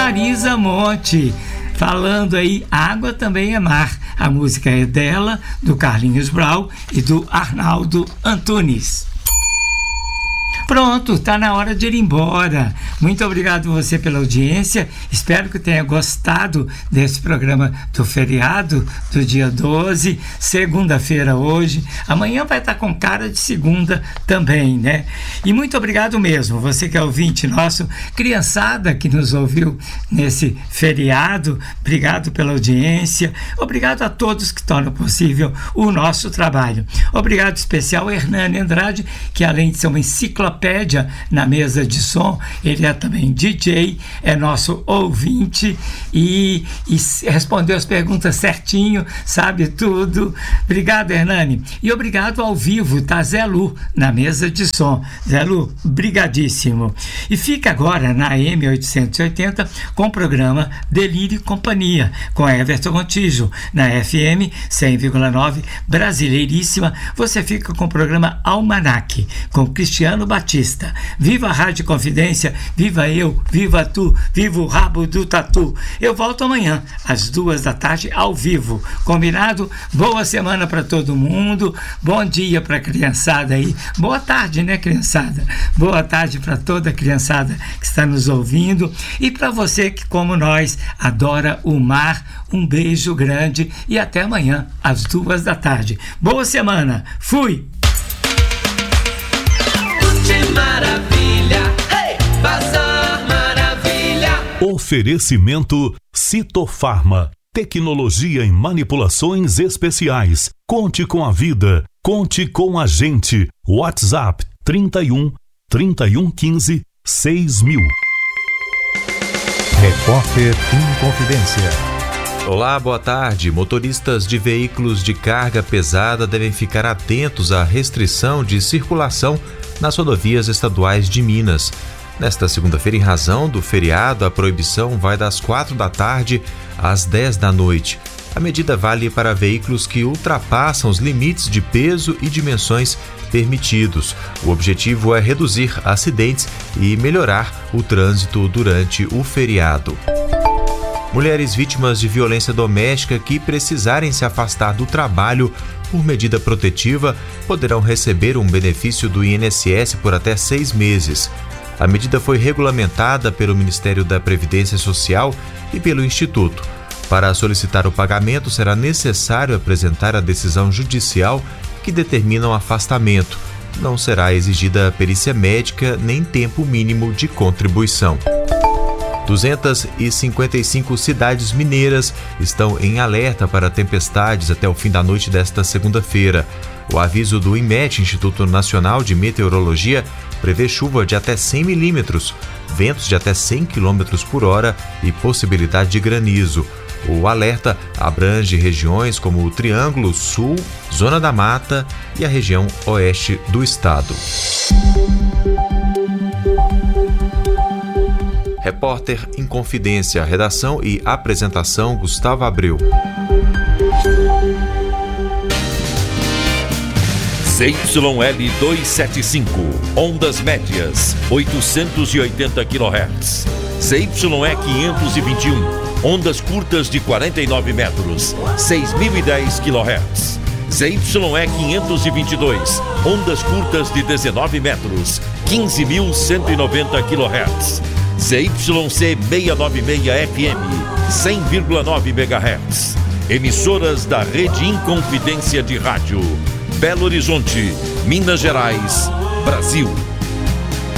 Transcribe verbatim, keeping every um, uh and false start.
Marisa Monte, falando aí, água também é mar. A música é dela, do Carlinhos Brau e do Arnaldo Antunes. Pronto, tá na hora de ir embora. Muito obrigado você pela audiência. Espero que tenha gostado desse programa do feriado do dia doze, segunda-feira hoje. Amanhã vai estar com cara de segunda também, né? E muito obrigado mesmo, você que é ouvinte nosso, criançada que nos ouviu nesse feriado. Obrigado pela audiência. Obrigado a todos que tornam possível o nosso trabalho. Obrigado especial a Hernani Andrade, que além de ser uma enciclopédia na mesa de som, ele é também D J, é nosso ouvinte e, e respondeu as perguntas certinho, sabe tudo. Obrigado, Hernani. E obrigado ao vivo, tá, Zé Lu, na mesa de som. Zé Lu, brigadíssimo. E fica agora na A M oitocentos e oitenta com o programa Delírio e Companhia, com Everton Montijo. Na F M cem vírgula nove, brasileiríssima, você fica com o programa Almanac, com Cristiano Batista. Viva a Rádio Confidência, viva eu, viva tu, viva o rabo do tatu. Eu volto amanhã, às duas da tarde, ao vivo. Combinado? Boa semana para todo mundo, bom dia para a criançada aí, boa tarde, né, criançada? Boa tarde para toda a criançada que está nos ouvindo e para você que, como nós, adora o mar. Um beijo grande e até amanhã, às duas da tarde. Boa semana, fui! Maravilha, hey! Bazar Maravilha. Oferecimento Citofarma, tecnologia em manipulações especiais. Conte com a vida, conte com a gente. WhatsApp trinta e um, trinta e um, quinze, seis mil. Repórter em Confidência. Olá, boa tarde. Motoristas de veículos de carga pesada devem ficar atentos à restrição de circulação nas rodovias estaduais de Minas. Nesta segunda-feira, em razão do feriado, a proibição vai das quatro da tarde às dez da noite. A medida vale para veículos que ultrapassam os limites de peso e dimensões permitidos. O objetivo é reduzir acidentes e melhorar o trânsito durante o feriado. Mulheres vítimas de violência doméstica que precisarem se afastar do trabalho por medida protetiva poderão receber um benefício do I N S S por até seis meses. A medida foi regulamentada pelo Ministério da Previdência Social e pelo Instituto. Para solicitar o pagamento, será necessário apresentar a decisão judicial que determina o afastamento. Não será exigida perícia médica nem tempo mínimo de contribuição. duzentas e cinquenta e cinco cidades mineiras estão em alerta para tempestades até o fim da noite desta segunda-feira. O aviso do INMET, Instituto Nacional de Meteorologia, prevê chuva de até cem milímetros, ventos de até cem quilômetros por hora e possibilidade de granizo. O alerta abrange regiões como o Triângulo Sul, Zona da Mata e a região oeste do estado. Repórter em Confidência, redação e apresentação Gustavo Abreu. Z Y L duzentos e setenta e cinco, ondas médias, oitocentos e oitenta quilohertz. Z Y E quinhentos e vinte e um, ondas curtas de quarenta e nove metros, seis mil e dez quilohertz. Z Y E quinhentos e vinte e dois, ondas curtas de dezenove metros, quinze mil cento e noventa quilohertz. Z Y C seiscentos e noventa e seis F M, cem vírgula nove megahertz. Emissoras da Rede Inconfidência de Rádio. Belo Horizonte, Minas Gerais, Brasil.